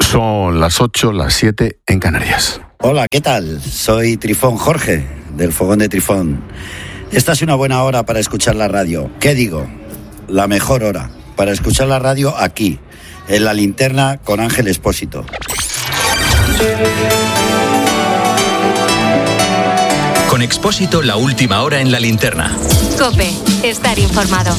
Son las 8, las 7 en Canarias. Hola, ¿qué tal? Soy Trifón Jorge, del Fogón de Trifón. Esta es una buena hora para escuchar la radio. ¿Qué digo? La mejor hora para escuchar la radio aquí, en La Linterna con Ángel Expósito. Con Expósito, la última hora en La Linterna. COPE, estar informado.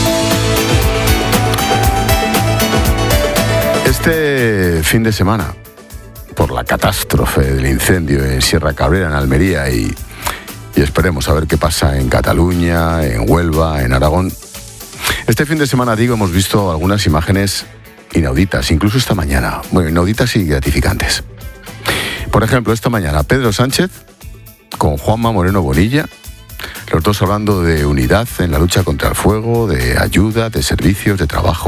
Este fin de semana, por la catástrofe del incendio en Sierra Cabrera, en Almería, y esperemos a ver qué pasa en Cataluña, en Huelva, en Aragón. Este fin de semana, digo, hemos visto algunas imágenes inauditas, incluso esta mañana. Bueno, inauditas y gratificantes. Por ejemplo, esta mañana, Pedro Sánchez con Juanma Moreno Bonilla, los dos hablando de unidad en la lucha contra el fuego, de ayuda, de servicios, de trabajo.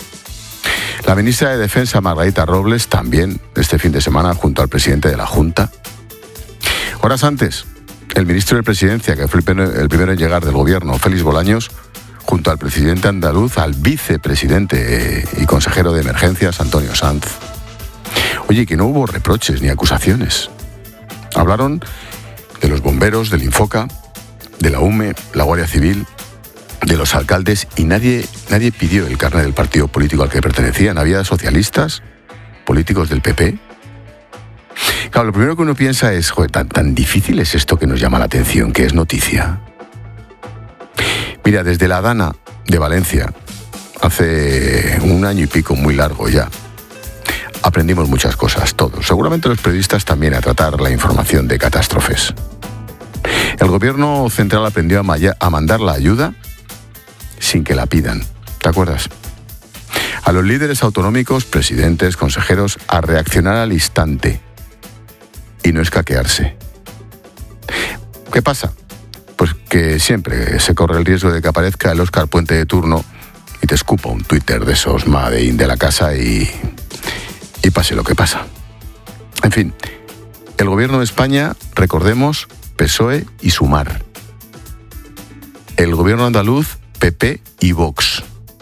La ministra de Defensa, Margarita Robles, también este fin de semana junto al presidente de la Junta. Horas antes, el ministro de Presidencia, que fue el primero en llegar del gobierno, Félix Bolaños, junto al presidente andaluz, al vicepresidente y consejero de Emergencias, Antonio Sanz. Oye, que no hubo reproches ni acusaciones. Hablaron de los bomberos, del Infoca, de la UME, la Guardia Civil, de los alcaldes, y nadie pidió el carnet del partido político al que pertenecían. Había socialistas, políticos del PP. Claro, lo primero que uno piensa es, joder, tan difícil es esto que nos llama la atención, que es noticia. Mira, desde la Dana de Valencia, hace un año y pico, muy largo ya, aprendimos muchas cosas, todos. Seguramente los periodistas también, a tratar la información de catástrofes. El gobierno central aprendió a mandar la ayuda sin que la pidan. ¿Te acuerdas? A los líderes autonómicos, presidentes, consejeros, a reaccionar al instante y no escaquearse. ¿Qué pasa? Pues que siempre se corre el riesgo de que aparezca el Óscar Puente de turno y te escupa un Twitter de esos Made in de la casa y pase lo que pasa. En fin, el gobierno de España, recordemos, PSOE y Sumar. El gobierno andaluz, PP y Vox.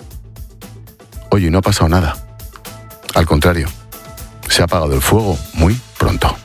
Oye, no ha pasado nada. Al contrario, se ha apagado el fuego muy pronto.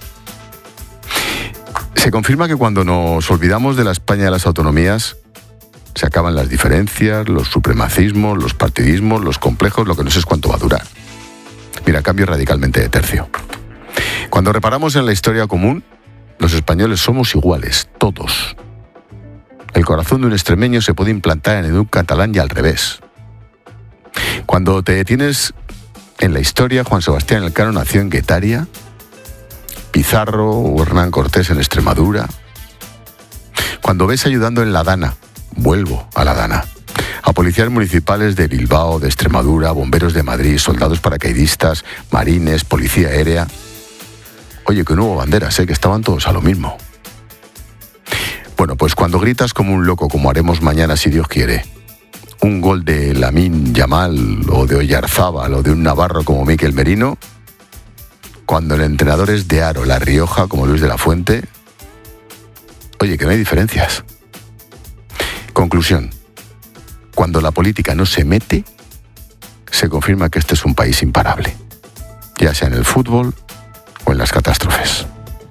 Se confirma que cuando nos olvidamos de la España de las autonomías, se acaban las diferencias, los supremacismos, los partidismos, los complejos, lo que no sé es cuánto va a durar. Mira, cambio radicalmente de tercio. Cuando reparamos en la historia común, los españoles somos iguales, todos. El corazón de un extremeño se puede implantar en el de un catalán y al revés. Cuando te detienes en la historia, Juan Sebastián Elcano nació en Guetaria, Pizarro o Hernán Cortés en Extremadura. Cuando ves ayudando en la Dana, vuelvo a la Dana, a policías municipales de Bilbao, de Extremadura, bomberos de Madrid, soldados paracaidistas, marines, policía aérea. Oye, que no hubo banderas, que estaban todos a lo mismo. Bueno, pues cuando gritas como un loco, como haremos mañana si Dios quiere, un gol de Lamine Yamal o de Oyarzábal o de un navarro como Mikel Merino, cuando el entrenador es de Haro, La Rioja, como Luis de la Fuente, oye, que no hay diferencias. Conclusión. Cuando la política no se mete, se confirma que este es un país imparable, ya sea en el fútbol o en las catástrofes.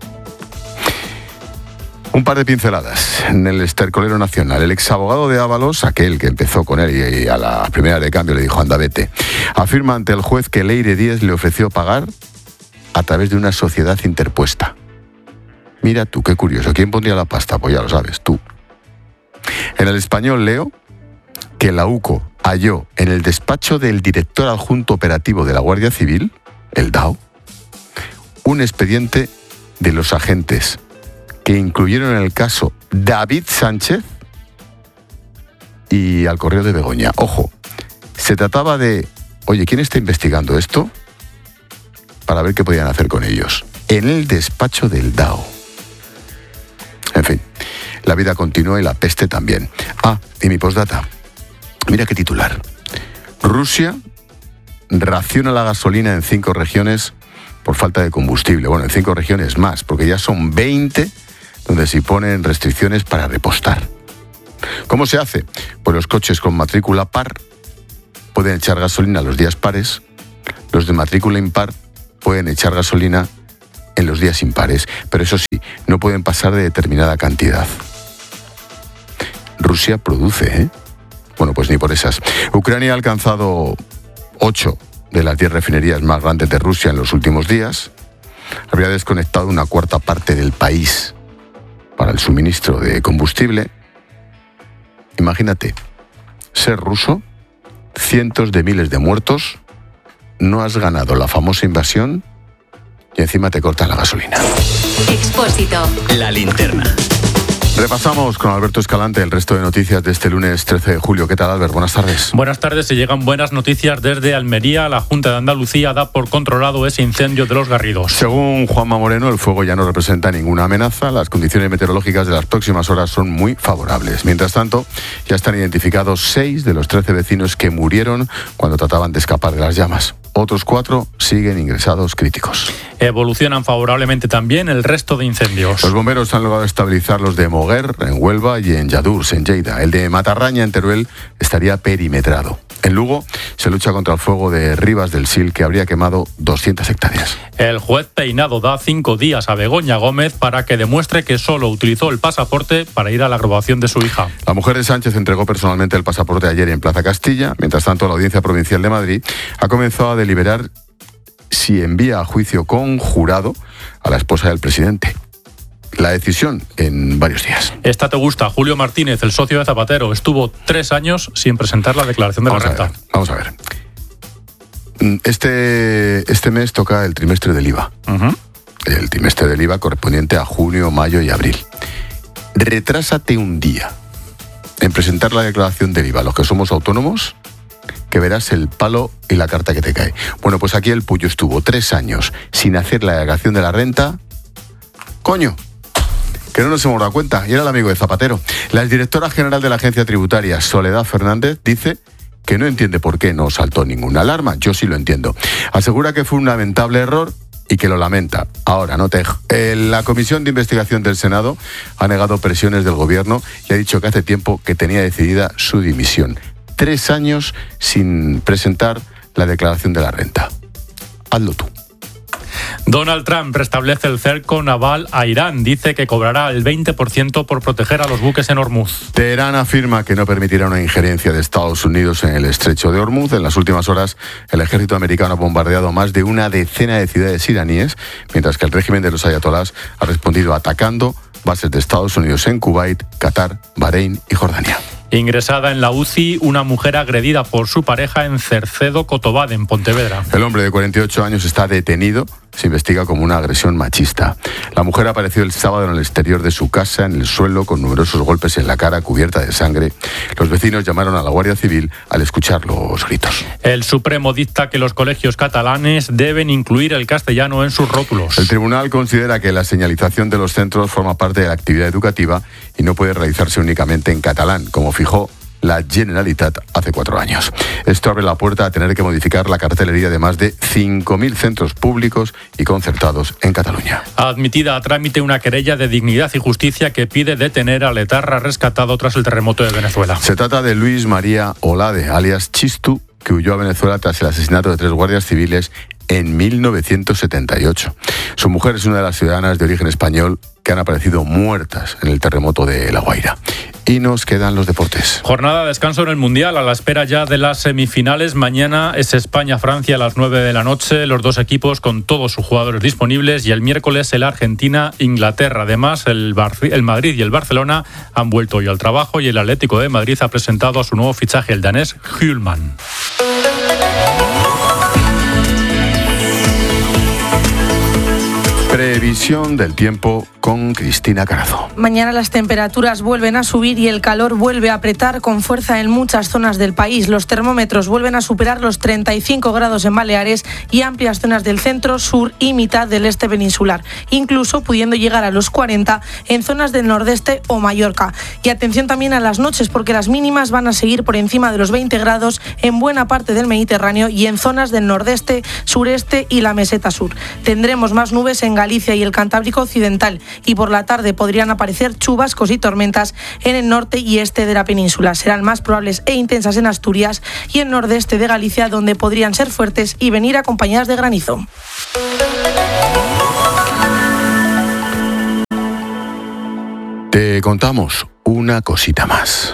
Un par de pinceladas. En el estercolero nacional, el exabogado de Ábalos, aquel que empezó con él y a la primera de cambio le dijo anda vete, afirma ante el juez que Leire Díez le ofreció pagar a través de una sociedad interpuesta. Mira tú, qué curioso. ¿Quién pondría la pasta? Pues ya lo sabes, tú. En el Español leo que la UCO halló en el despacho del director adjunto operativo de la Guardia Civil, el DAO, un expediente de los agentes que incluyeron en el caso David Sánchez y al Correo de Begoña. Ojo, se trataba de, oye, ¿quién está investigando esto? Para ver qué podían hacer con ellos. En el despacho del DAO. En fin, la vida continúa y la peste también. Ah, y mi postdata. Mira qué titular. Rusia raciona la gasolina en 5 regiones por falta de combustible. Bueno, en 5 regiones más, porque ya son 20 donde se ponen restricciones para repostar. ¿Cómo se hace? Pues los coches con matrícula par pueden echar gasolina los días pares, los de matrícula impar pueden echar gasolina en los días impares, pero eso sí, no pueden pasar de determinada cantidad. Rusia produce, ¿eh? Bueno, pues ni por esas. Ucrania ha alcanzado 8 de las 10 refinerías más grandes de Rusia en los últimos días. Habría desconectado una cuarta parte del país para el suministro de combustible. Imagínate, ser ruso, cientos de miles de muertos, no has ganado la famosa invasión y encima te cortan la gasolina. Expósito. La linterna. Repasamos con Alberto Escalante el resto de noticias de este lunes 13 de julio. ¿Qué tal, Albert? Buenas tardes. Buenas tardes. Se llegan buenas noticias desde Almería. La Junta de Andalucía da por controlado ese incendio de Los Garridos. Según Juanma Moreno, el fuego ya no representa ninguna amenaza. Las condiciones meteorológicas de las próximas horas son muy favorables. Mientras tanto, ya están identificados 6 de los 13 vecinos que murieron cuando trataban de escapar de las llamas. Otros 4 siguen ingresados críticos. Evolucionan favorablemente también el resto de incendios. Los bomberos han logrado estabilizar los de Moguer, en Huelva, y en Lladurs, en Lleida. El de Matarraña, en Teruel, estaría perimetrado. En Lugo se lucha contra el fuego de Rivas del Sil, que habría quemado 200 hectáreas. El juez Peinado da 5 días a Begoña Gómez para que demuestre que solo utilizó el pasaporte para ir a la graduación de su hija. La mujer de Sánchez entregó personalmente el pasaporte ayer en Plaza Castilla. Mientras tanto, la Audiencia Provincial de Madrid ha comenzado a deliberar si envía a juicio conjurado a la esposa del presidente. La decisión en varios días. Esta te gusta. Julio Martínez, el socio de Zapatero, estuvo 3 años sin presentar la declaración de la renta. Vamos a ver. Este mes toca el trimestre del IVA. El trimestre del IVA correspondiente a junio, mayo y abril. Retrásate un día en presentar la declaración del IVA. Los que somos autónomos, que verás el palo y la carta que te cae. Bueno, pues aquí el Puyo estuvo 3 años sin hacer la declaración de la renta. ¡Coño! Que no nos hemos dado cuenta, y era el amigo de Zapatero. La exdirectora general de la Agencia Tributaria, Soledad Fernández, dice que no entiende por qué no saltó ninguna alarma. Yo sí lo entiendo. Asegura que fue un lamentable error y que lo lamenta. Ahora, no te... La Comisión de Investigación del Senado ha negado presiones del Gobierno y ha dicho que hace tiempo que tenía decidida su dimisión. 3 años sin presentar la declaración de la renta. Hazlo tú. Donald Trump restablece el cerco naval a Irán. Dice que cobrará el 20% por proteger a los buques en Hormuz. Teherán afirma que no permitirá una injerencia de Estados Unidos en el estrecho de Hormuz. En las últimas horas, el ejército americano ha bombardeado más de una decena de ciudades iraníes, mientras que el régimen de los ayatolás ha respondido atacando bases de Estados Unidos en Kuwait, Qatar, Bahrein y Jordania. Ingresada en la UCI, una mujer agredida por su pareja en Cercedo Cotobade, en Pontevedra. El hombre de 48 años está detenido. Se investiga como una agresión machista. La mujer apareció el sábado en el exterior de su casa, en el suelo, con numerosos golpes en la cara, cubierta de sangre. Los vecinos llamaron a la Guardia Civil al escuchar los gritos. El Supremo dicta que los colegios catalanes deben incluir el castellano en sus rótulos. El tribunal considera que la señalización de los centros forma parte de la actividad educativa y no puede realizarse únicamente en catalán, como fijó la Generalitat hace 4 años. Esto abre la puerta a tener que modificar la cartelería de más de 5.000 centros públicos y concertados en Cataluña. Admitida a trámite una querella de Dignidad y Justicia que pide detener al etarra rescatado tras el terremoto de Venezuela. Se trata de Luis María Olade, alias Chistu, que huyó a Venezuela tras el asesinato de 3 guardias civiles en 1978. Su mujer es una de las ciudadanas de origen español que han aparecido muertas en el terremoto de La Guaira. Y nos quedan los deportes. Jornada de descanso en el Mundial, a la espera ya de las semifinales. Mañana es España-Francia a las 9 de la noche, los 2 equipos con todos sus jugadores disponibles, y el miércoles el Argentina-Inglaterra. Además, el Madrid y el Barcelona han vuelto hoy al trabajo y el Atlético de Madrid ha presentado a su nuevo fichaje, el danés Hjulmand. Previsión del tiempo con Cristina Carazo. Mañana las temperaturas vuelven a subir y el calor vuelve a apretar con fuerza en muchas zonas del país. Los termómetros vuelven a superar los 35 grados en Baleares y amplias zonas del centro, sur y mitad del este peninsular, incluso pudiendo llegar a los 40 en zonas del nordeste o Mallorca. Y atención también a las noches, porque las mínimas van a seguir por encima de los 20 grados en buena parte del Mediterráneo y en zonas del nordeste, sureste y la meseta sur. Tendremos más nubes en Galicia y el Cantábrico occidental y por la tarde podrían aparecer chubascos y tormentas en el norte y este de la península. Serán más probables e intensas en Asturias y el nordeste de Galicia, donde podrían ser fuertes y venir acompañadas de granizo. Te contamos una cosita más.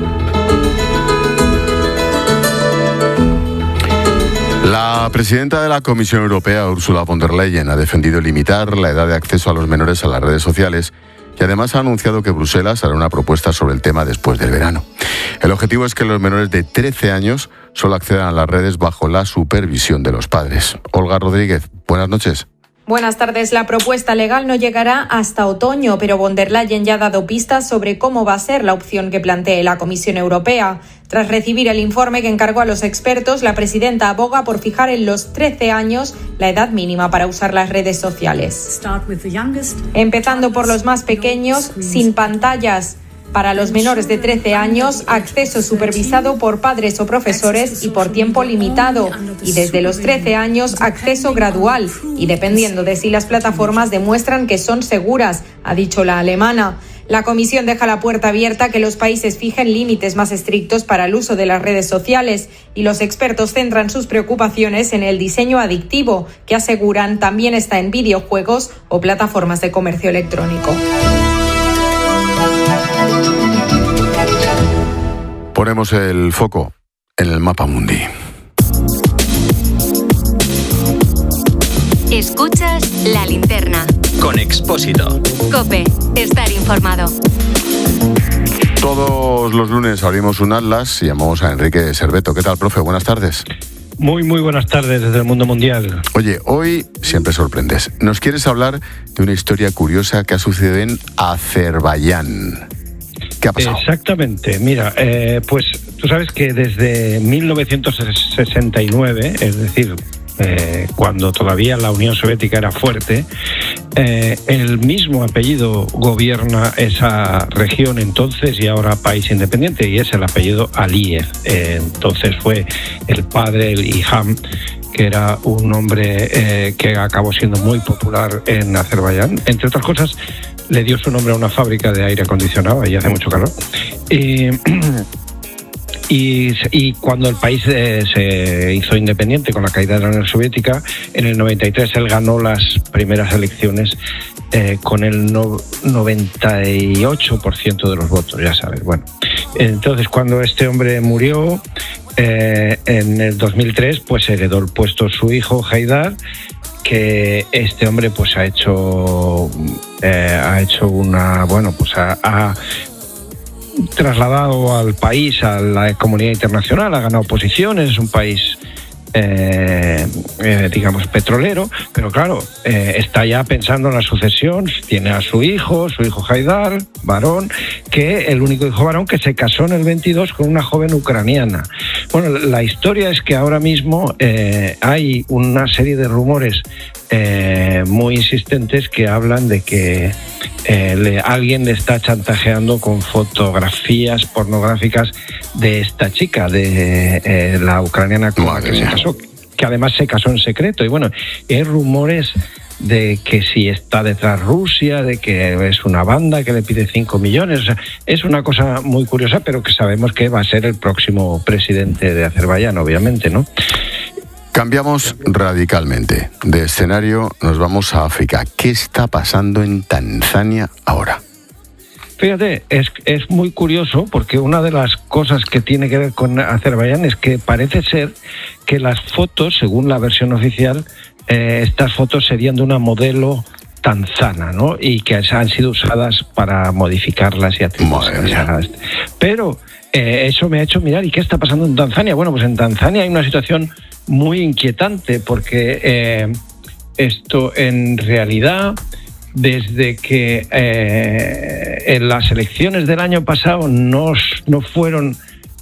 La presidenta de la Comisión Europea, Ursula von der Leyen, ha defendido limitar la edad de acceso a los menores a las redes sociales y además ha anunciado que Bruselas hará una propuesta sobre el tema después del verano. El objetivo es que los menores de 13 años solo accedan a las redes bajo la supervisión de los padres. Olga Rodríguez, buenas noches. Buenas tardes. La propuesta legal no llegará hasta otoño, pero von der Leyen ya ha dado pistas sobre cómo va a ser la opción que plantee la Comisión Europea. Tras recibir el informe que encargó a los expertos, la presidenta aboga por fijar en los 13 años la edad mínima para usar las redes sociales. Empezando por los más pequeños, sin pantallas. Para los menores de 13 años, acceso supervisado por padres o profesores y por tiempo limitado. Y desde los 13 años, acceso gradual y dependiendo de si las plataformas demuestran que son seguras, ha dicho la alemana. La Comisión deja la puerta abierta a que los países fijen límites más estrictos para el uso de las redes sociales y los expertos centran sus preocupaciones en el diseño adictivo, que aseguran también está en videojuegos o plataformas de comercio electrónico. Ponemos el foco en el mapa mundi. Escuchas La Linterna. Con Expósito. COPE. Estar informado. Todos los lunes abrimos un atlas y llamamos a Enrique Serveto. ¿Qué tal, profe? Buenas tardes. Muy buenas tardes desde el mundo mundial. Oye, hoy siempre sorprendes. Nos quieres hablar de una historia curiosa que ha sucedido en Azerbaiyán. ¿Qué ha pasado? Exactamente. Mira, pues tú sabes que desde 1969, es decir, cuando todavía la Unión Soviética era fuerte, el mismo apellido gobierna esa región entonces y ahora país independiente, y es el apellido Aliyev. Entonces fue el padre, el Ilham, que era un hombre que acabó siendo muy popular en Azerbaiyán. Entre otras cosas, le dio su nombre a una fábrica de aire acondicionado, ahí hace mucho calor. Y cuando el país se hizo independiente con la caída de la Unión Soviética, en el 93 él ganó las primeras elecciones con el 98% de los votos, ya sabes. Bueno, entonces cuando este hombre murió, en el 2003, pues heredó el puesto su hijo Haidar, que este hombre pues ha hecho una, bueno, pues ha trasladado al país a la comunidad internacional, ha ganado posiciones, es un país digamos petrolero, pero claro, está ya pensando en la sucesión, tiene a su hijo Haidar, varón, que el único hijo varón que se casó en el 22 con una joven ucraniana. Bueno, la historia es que ahora mismo hay una serie de rumores muy insistentes que hablan de que alguien le está chantajeando con fotografías pornográficas de esta chica, de la ucraniana con la que se casó, que además se casó en secreto. Y bueno, hay rumores de que si está detrás Rusia, de que es una banda que le pide 5 millones. O sea, es una cosa muy curiosa, pero que sabemos que va a ser el próximo presidente de Azerbaiyán, obviamente, ¿no? Cambiamos radicalmente de escenario, nos vamos a África. ¿Qué está pasando en Tanzania ahora? Fíjate, es muy curioso porque una de las cosas que tiene que ver con Azerbaiyán es que parece ser que las fotos, según la versión oficial, estas fotos serían de una modelo tanzana, ¿no? Y que han sido usadas para modificarlas y atribuirlas. Pero eso me ha hecho mirar, ¿y qué está pasando en Tanzania? Bueno, pues en Tanzania hay una situación muy inquietante porque esto en realidad, desde que en las elecciones del año pasado no fueron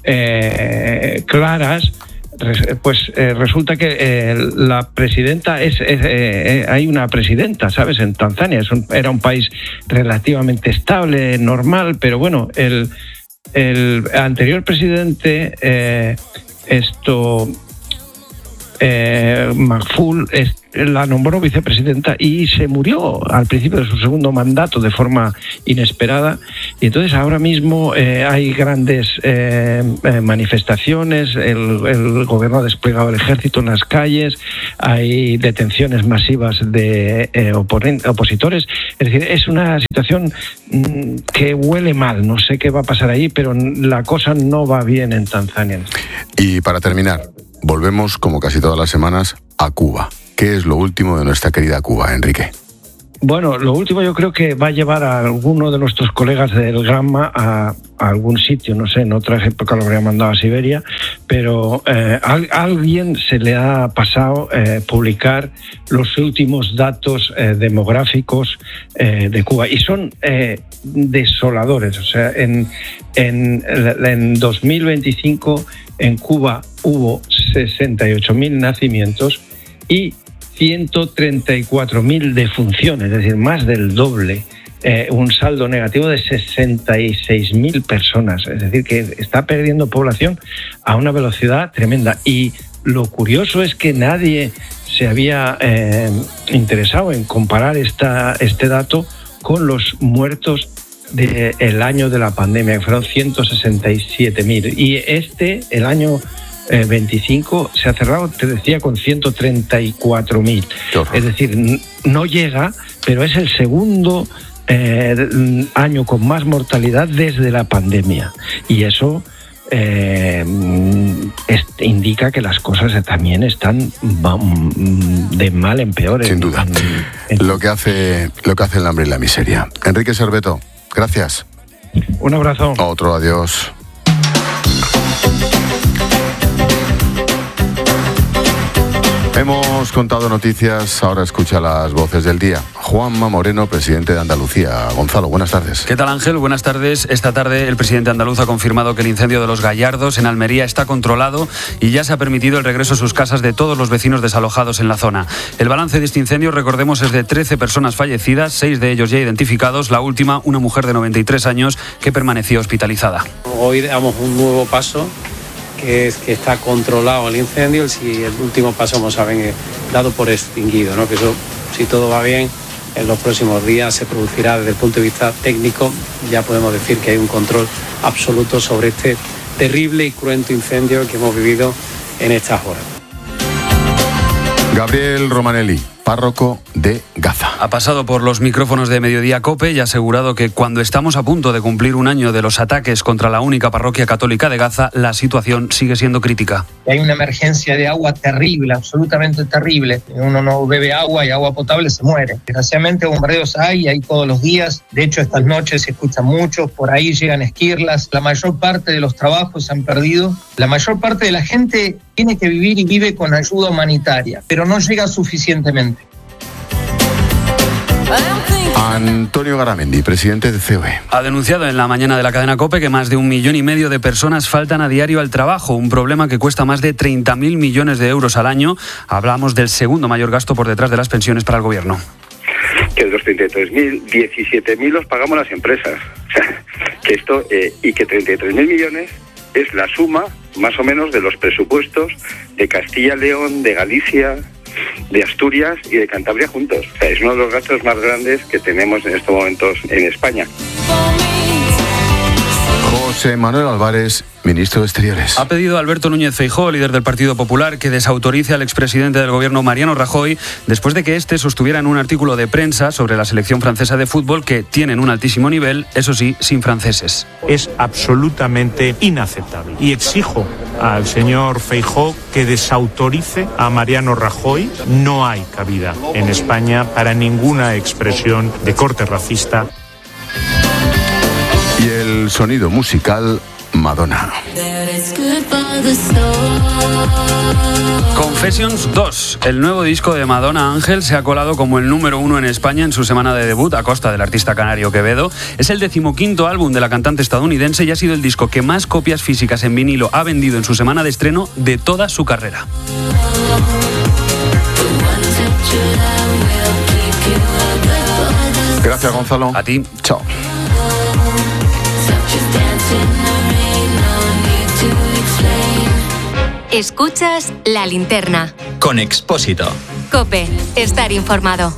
claras, pues resulta que la presidenta hay una presidenta, ¿sabes? En Tanzania era un país relativamente estable, normal, pero bueno, el anterior presidente Mahfouz la nombró vicepresidenta y se murió al principio de su segundo mandato de forma inesperada. Y entonces ahora mismo hay grandes manifestaciones, el gobierno ha desplegado el ejército en las calles, hay detenciones masivas de opositores. Es decir, es una situación que huele mal. No sé qué va a pasar ahí, pero la cosa no va bien en Tanzania. Y para terminar, volvemos, como casi todas las semanas, a Cuba. ¿Qué es lo último de nuestra querida Cuba, Enrique? Bueno, lo último yo creo que va a llevar a alguno de nuestros colegas del Granma a algún sitio, no sé, en otras épocas lo habría mandado a Siberia, pero a alguien se le ha pasado publicar los últimos datos demográficos de Cuba y son desoladores. O sea, en 2025 en Cuba hubo 68.000 nacimientos y 134.000 defunciones, es decir, más del doble, un saldo negativo de 66.000 personas, es decir, que está perdiendo población a una velocidad tremenda. Y lo curioso es que nadie se había interesado en comparar este dato con los muertos del año de la pandemia, que fueron 167.000. Y el año 25 se ha cerrado, te decía, con 134.000. Es decir, no llega, pero es el segundo año con más mortalidad desde la pandemia. Y eso indica que las cosas también están de mal en peor. Sin duda. Lo que hace el hambre y la miseria. Enrique Serveto, gracias. Un abrazo. Otro adiós. Hemos contado noticias, ahora escucha las voces del día. Juanma Moreno, presidente de Andalucía. Gonzalo, buenas tardes. ¿Qué tal, Ángel? Buenas tardes. Esta tarde el presidente andaluz ha confirmado que el incendio de Los Gallardos en Almería está controlado y ya se ha permitido el regreso a sus casas de todos los vecinos desalojados en la zona. El balance de este incendio, recordemos, es de 13 personas fallecidas, 6 de ellos ya identificados, la última una mujer de 93 años que permaneció hospitalizada. Hoy damos un nuevo paso, que es que está controlado el incendio y el último paso, como saben, es dado por extinguido, ¿no? Que eso, si todo va bien, en los próximos días se producirá desde el punto de vista técnico. Ya podemos decir que hay un control absoluto sobre este terrible y cruento incendio que hemos vivido en estas horas. Gabriel Romanelli, párroco de Gaza. Ha pasado por los micrófonos de Mediodía COPE y ha asegurado que cuando estamos a punto de cumplir un año de los ataques contra la única parroquia católica de Gaza, la situación sigue siendo crítica. Hay una emergencia de agua terrible, absolutamente terrible. Uno no bebe agua y agua potable se muere. Desgraciadamente bombardeos hay todos los días. De hecho, estas noches se escuchan muchos, por ahí llegan esquirlas. La mayor parte de los trabajos se han perdido. La mayor parte de la gente tiene que vivir y vive con ayuda humanitaria, pero no llega suficientemente. Antonio Garamendi, presidente de COE. Ha denunciado en la mañana de la cadena COPE que más de 1,5 millones de personas faltan a diario al trabajo, un problema que cuesta más de 30.000 millones de euros al año. Hablamos del segundo mayor gasto por detrás de las pensiones para el gobierno. Que de los 33.000, 17.000 los pagamos las empresas. O sea, que esto, y que 33.000 millones es la suma, más o menos, de los presupuestos de Castilla y León, de Galicia, de Asturias y de Cantabria juntos. O sea, es uno de los gastos más grandes que tenemos en estos momentos en España. José Manuel Álvarez, ministro de Exteriores. Ha pedido a Alberto Núñez Feijóo, líder del Partido Popular, que desautorice al expresidente del gobierno Mariano Rajoy después de que este sostuviera en un artículo de prensa sobre la selección francesa de fútbol que tienen un altísimo nivel, eso sí, sin franceses. Es absolutamente inaceptable y exijo al señor Feijóo que desautorice a Mariano Rajoy. No hay cabida en España para ninguna expresión de corte racista. Y el sonido musical, Madonna. Confessions 2, el nuevo disco de Madonna, Ángel, se ha colado como el número 1 en España en su semana de debut a costa del artista canario Quevedo. Es el 15º álbum de la cantante estadounidense y ha sido el disco que más copias físicas en vinilo ha vendido en su semana de estreno de toda su carrera. Gracias, Gonzalo. A ti. Chao. Escuchas La Linterna. Con Expósito. COPE. Estar informado.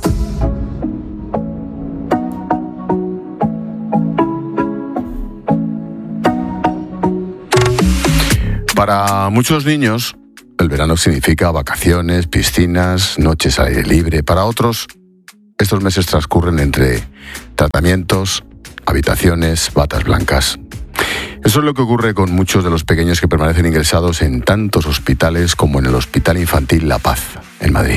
Para muchos niños, el verano significa vacaciones, piscinas, noches al aire libre. Para otros, estos meses transcurren entre tratamientos, habitaciones, batas blancas. Eso es lo que ocurre con muchos de los pequeños que permanecen ingresados en tantos hospitales como en el Hospital Infantil La Paz, en Madrid.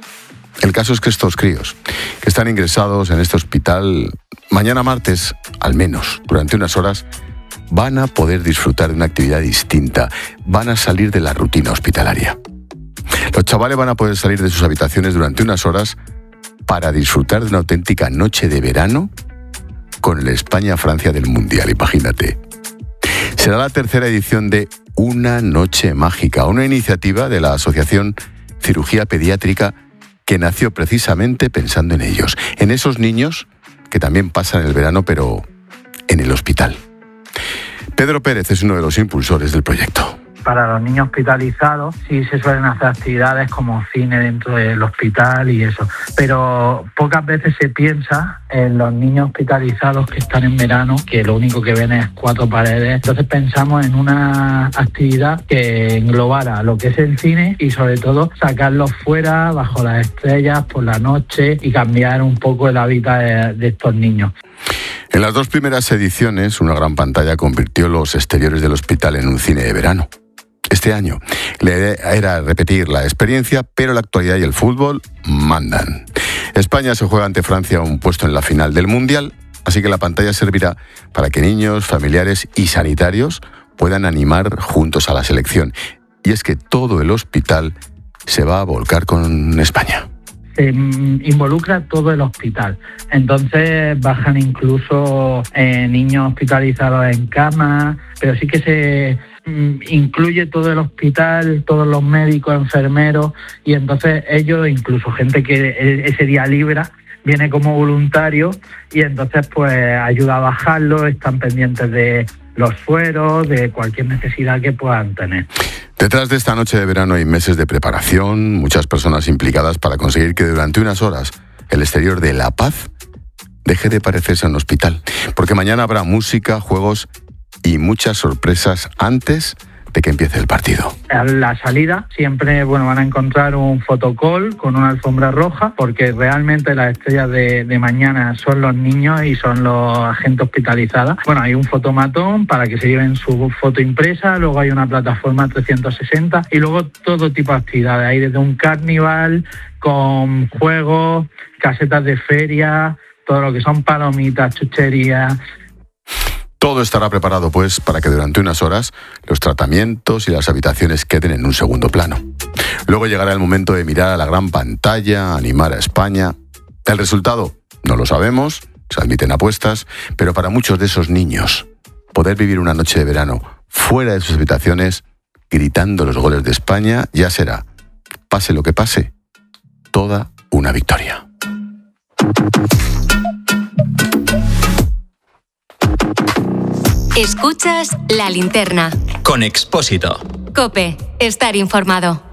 El caso es que estos críos que están ingresados en este hospital, mañana martes, al menos, durante unas horas, van a poder disfrutar de una actividad distinta, van a salir de la rutina hospitalaria. Los chavales van a poder salir de sus habitaciones durante unas horas para disfrutar de una auténtica noche de verano con el España-Francia del Mundial, imagínate. Será la tercera edición de Una Noche Mágica, una iniciativa de la Asociación Cirugía Pediátrica que nació precisamente pensando en ellos, en esos niños que también pasan el verano, pero en el hospital. Pedro Pérez es uno de los impulsores del proyecto. Para los niños hospitalizados sí se suelen hacer actividades como cine dentro del hospital y eso, pero pocas veces se piensa en los niños hospitalizados que están en verano, que lo único que ven es cuatro paredes. Entonces pensamos en una actividad que englobara lo que es el cine y sobre todo sacarlos fuera, bajo las estrellas, por la noche y cambiar un poco el hábitat de estos niños. En las dos primeras ediciones, una gran pantalla convirtió los exteriores del hospital en un cine de verano. Este año, la idea era repetir la experiencia, pero la actualidad y el fútbol mandan. España se juega ante Francia un puesto en la final del Mundial, así que la pantalla servirá para que niños, familiares y sanitarios puedan animar juntos a la selección. Y es que todo el hospital se va a volcar con España. Se involucra todo el hospital. Entonces bajan incluso niños hospitalizados en cama, pero sí que se incluye todo el hospital, todos los médicos, enfermeros, y entonces ellos, incluso gente que ese día libra, viene como voluntario y entonces pues ayuda a bajarlo, están pendientes de los sueros, de cualquier necesidad que puedan tener. Detrás de esta noche de verano hay meses de preparación, muchas personas implicadas para conseguir que durante unas horas el exterior de La Paz deje de parecerse a un hospital. Porque mañana habrá música, juegos y muchas sorpresas antes de que empiece el partido. A la salida siempre van a encontrar un photocall con una alfombra roja, porque realmente las estrellas de mañana son los niños y son los gente hospitalizada. Hay un fotomatón para que se lleven su foto impresa, luego hay una plataforma 360 y luego todo tipo de actividades. Hay desde un carnival con juegos, casetas de feria, todo lo que son palomitas, chucherías. Todo estará preparado, pues, para que durante unas horas los tratamientos y las habitaciones queden en un segundo plano. Luego llegará el momento de mirar a la gran pantalla, animar a España. El resultado no lo sabemos, se admiten apuestas, pero para muchos de esos niños, poder vivir una noche de verano fuera de sus habitaciones, gritando los goles de España, ya será, pase lo que pase, toda una victoria. Escuchas La Linterna. Con Expósito. COPE. Estar informado.